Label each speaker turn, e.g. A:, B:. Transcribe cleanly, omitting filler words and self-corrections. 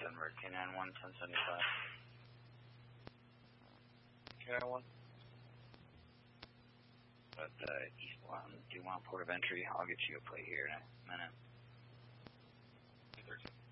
A: Denver, K91, 1075.
B: K91.
A: But East 1, do you want port of entry? I'll get you a plate here in a minute.
B: 213.